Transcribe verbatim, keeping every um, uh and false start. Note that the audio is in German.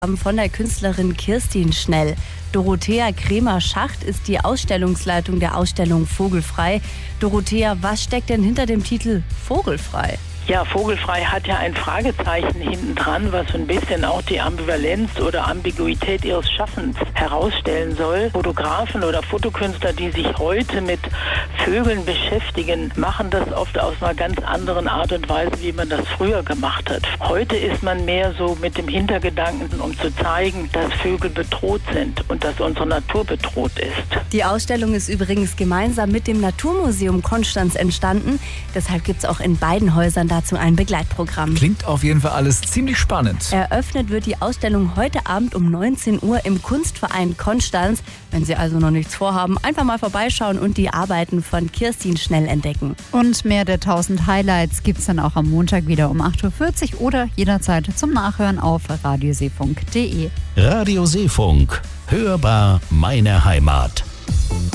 Von der Künstlerin Kirstin Schnell. Dorothea Kremer-Schacht ist die Ausstellungsleitung der Ausstellung Vogelfrei. Dorothea, was steckt denn hinter dem Titel Vogelfrei? Ja, Vogelfrei hat ja ein Fragezeichen hinten dran, was so ein bisschen auch die Ambivalenz oder Ambiguität ihres Schaffens herausstellen soll. Fotografen oder Fotokünstler, die sich heute mit Vögeln beschäftigen, machen das oft aus einer ganz anderen Art und Weise, wie man das früher gemacht hat. Heute ist man mehr so mit dem Hintergedanken, um zu zeigen, dass Vögel bedroht sind und dass unsere Natur bedroht ist. Die Ausstellung ist übrigens gemeinsam mit dem Naturmuseum Konstanz entstanden. Deshalb gibt es auch in beiden Häusern dazu ein Begleitprogramm. Klingt auf jeden Fall alles ziemlich spannend. Eröffnet wird die Ausstellung heute Abend um neunzehn Uhr im Kunstverein Konstanz. Wenn Sie also noch nichts vorhaben, einfach mal vorbeischauen und die Arbeiten von Kirstin Schnell entdecken. Und mehr der tausend Highlights gibt es dann auch am Montag wieder um acht Uhr vierzig oder jederzeit zum Nachhören auf radioseefunk punkt de. Radio Seefunk. Hörbar meine Heimat.